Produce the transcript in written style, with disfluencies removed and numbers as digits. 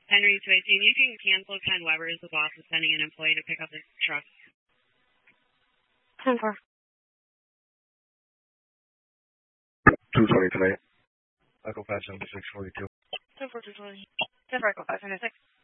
Henry 218, you can cancel Ken Weber as the boss is sending an employee to pick up his truck. 10-4. 220 tonight. Echo 57642. 10-4, 220. 10-4, Echo 576.